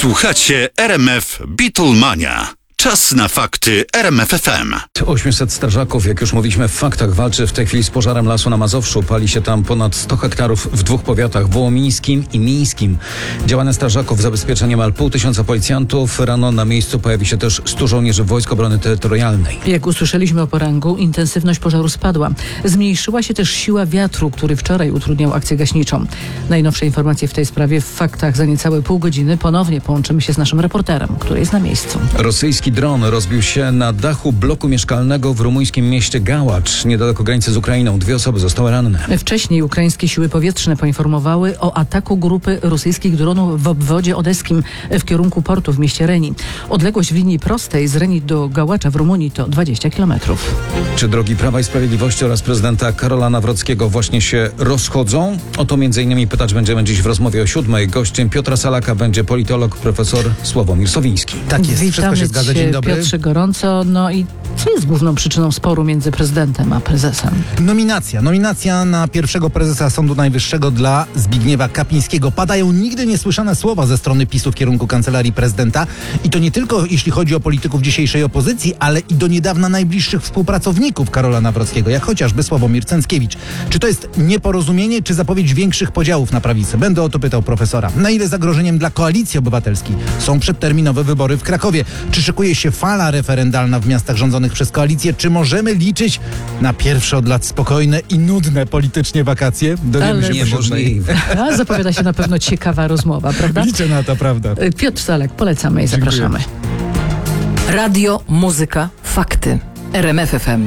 Słuchacie RMF Beatlemania. Czas na fakty RMF FM. 800 strażaków, jak już mówiliśmy w faktach, walczy w tej chwili z pożarem lasu na Mazowszu. Pali się tam ponad 100 hektarów w dwóch powiatach, wołomińskim i mińskim. Działania strażaków zabezpiecza niemal 500 policjantów. Rano na miejscu pojawi się też 100 żołnierzy Wojsk Obrony Terytorialnej. Jak usłyszeliśmy o poranku, intensywność pożaru spadła. Zmniejszyła się też siła wiatru, który wczoraj utrudniał akcję gaśniczą. Najnowsze informacje w tej sprawie w faktach za niecałe pół godziny. Ponownie połączymy się z naszym reporterem, który jest na miejscu. Rosyjski dron rozbił się na dachu bloku mieszkalnego w rumuńskim mieście Gałacz, niedaleko granicy z Ukrainą. 2 osoby zostały ranne. Wcześniej ukraińskie siły powietrzne poinformowały o ataku grupy rosyjskich dronów w obwodzie odeskim w kierunku portu w mieście Reni. Odległość w linii prostej z Reni do Gałacza w Rumunii to 20 kilometrów. Czy drogi Prawa i Sprawiedliwości oraz prezydenta Karola Nawrockiego właśnie się rozchodzą? O to m.in. pytać będziemy dziś w rozmowie o 7:00. Gościem Piotra Salaka będzie politolog profesor Sławomir Sowiński. Tak jest, wszystko się zgadza. Dzień dobry. Piotrze, gorąco. No i co jest główną przyczyną sporu między prezydentem a prezesem? Nominacja na pierwszego prezesa Sądu Najwyższego dla Zbigniewa Kapińskiego. Padają nigdy niesłyszane słowa ze strony PiS-u w kierunku kancelarii prezydenta. I to nie tylko jeśli chodzi o polityków dzisiejszej opozycji, ale i do niedawna najbliższych współpracowników Karola Nawrockiego, jak chociażby Sławomir Cęckiewicz. Czy to jest nieporozumienie, czy zapowiedź większych podziałów na prawicy? Będę o to pytał profesora. Na ile zagrożeniem dla Koalicji Obywatelskiej są przedterminowe wybory w Krakowie? Czy szykuje się fala referendalna w miastach rządzonych przez koalicję? Czy możemy liczyć na pierwsze od lat spokojne i nudne politycznie wakacje? Dowiemy się Niemożliwe. A zapowiada się na pewno ciekawa rozmowa, prawda? Liczę na to, prawda. Piotr Salek, polecamy i zapraszamy. Radio, muzyka, fakty. RMF FM.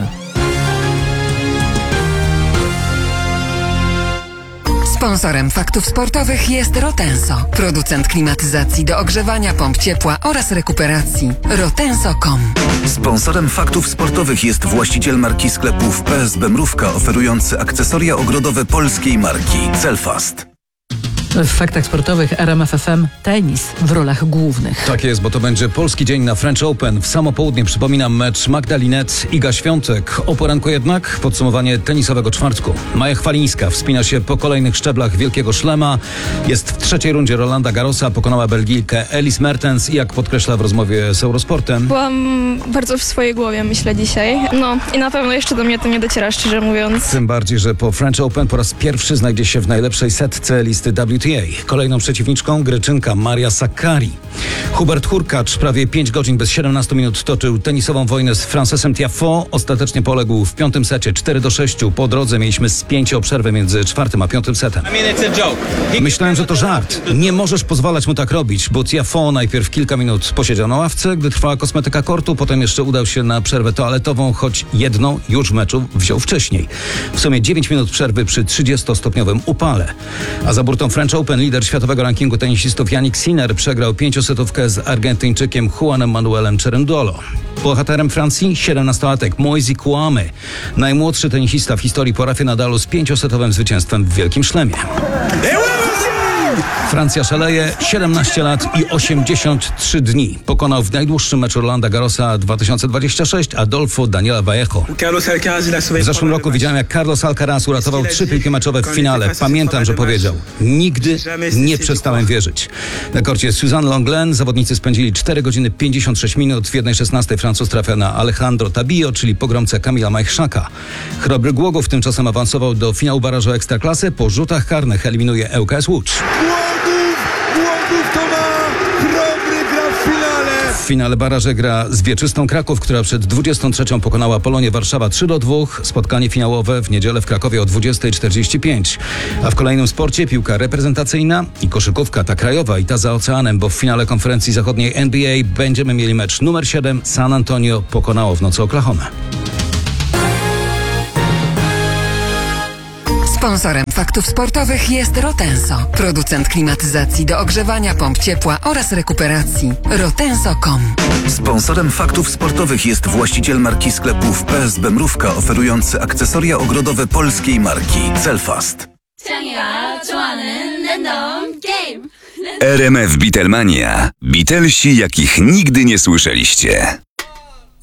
Sponsorem faktów sportowych jest Rotenso, producent klimatyzacji do ogrzewania, pomp ciepła oraz rekuperacji. Rotenso.com. Sponsorem faktów sportowych jest właściciel marki sklepów PSB Mrówka, oferujący akcesoria ogrodowe polskiej marki Celfast. W faktach sportowych RMF FM tenis w rolach głównych. Tak jest, bo to będzie polski dzień na French Open. W samo południe przypominam mecz Magdalinet Iga Świątek. O poranku jednak podsumowanie tenisowego czwartku. Maja Chwalińska wspina się po kolejnych szczeblach Wielkiego Szlema. Jest w trzeciej rundzie Rolanda Garrosa, pokonała Belgijkę Elise Mertens i jak podkreśla w rozmowie z Eurosportem. Byłam bardzo w swojej głowie, myślę, dzisiaj. No i na pewno jeszcze do mnie to nie dociera, szczerze mówiąc. Tym bardziej, że po French Open po raz pierwszy znajdzie się w najlepszej setce listy WTA. Kolejną przeciwniczką Greczynka Maria Sakkari. Hubert Hurkacz prawie 5 godzin bez 17 minut toczył tenisową wojnę z Francesem Tiafoe. Ostatecznie poległ w 5. secie 4-6. Po drodze mieliśmy spięcie o przerwę między 4. a 5. setem. Myślałem, że to żart. Nie możesz pozwalać mu tak robić, bo Tiafoe najpierw kilka minut posiedział na ławce, gdy trwała kosmetyka kortu, potem jeszcze udał się na przerwę toaletową, choć jedną już w meczu wziął wcześniej. W sumie 9 minut przerwy przy 30-stopniowym upale. A za burtą French Open lider światowego rankingu tenisistów Jannik Sinner przegrał 5-setówkę z Argentyńczykiem Juanem Manuelem Cerundolo. Bohaterem Francji 17-latek Moisés Kouamé, najmłodszy tenisista w historii po Rafie Nadalu z 5-setowym zwycięstwem w Wielkim Szlemie. Francja szaleje, 17 lat i 83 dni. Pokonał w najdłuższym meczu Rolanda Garrosa 2026 Adolfo Daniela Vallejo. W zeszłym roku widziałem, jak Carlos Alcaraz uratował 3 piłki meczowe w finale. Pamiętam, że powiedział: nigdy nie przestałem wierzyć. Na korcie Suzanne Lenglen zawodnicy spędzili 4 godziny 56 minut. W 1:16 Francuz trafia na Alejandro Tabillo, czyli pogromcę Kamila Majchrzaka. Chrobry Głogów tymczasem awansował do finału barażu Ekstraklasy. Po rzutach karnych eliminuje ŁKS Łódź. Głogów to ma chrobry gra w finale. W finale baraży gra z Wieczystą Kraków, która przed 23 pokonała Polonię Warszawa 3-2. Spotkanie finałowe w niedzielę w Krakowie o 20:45. A w kolejnym sporcie piłka reprezentacyjna i koszykówka, ta krajowa i ta za oceanem, bo w finale konferencji zachodniej NBA będziemy mieli mecz numer 7. San Antonio pokonało w nocy Oklahomę. Sponsorem faktów sportowych jest Rotenso, producent klimatyzacji do ogrzewania, pomp ciepła oraz rekuperacji. Rotenso.com. Sponsorem faktów sportowych jest właściciel marki sklepów PSB Mrówka, oferujący akcesoria ogrodowe polskiej marki Celfast. RMF Beatlemania. Beatlesi, jakich nigdy nie słyszeliście.